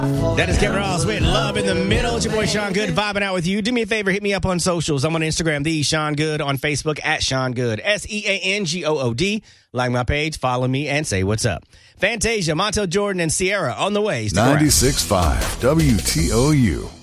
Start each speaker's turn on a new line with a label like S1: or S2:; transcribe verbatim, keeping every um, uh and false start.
S1: That is Kevin Ross with Love in the Middle. It's your boy Sean Good vibing out with you. Do me a favor, hit me up on socials. I'm on Instagram, the Sean Good, on Facebook at Sean Good, S E A N G O O D. Like my page, follow me, and say what's up. Fantasia, Montel Jordan, and Sierra on the way.
S2: ninety-six point five W T O U.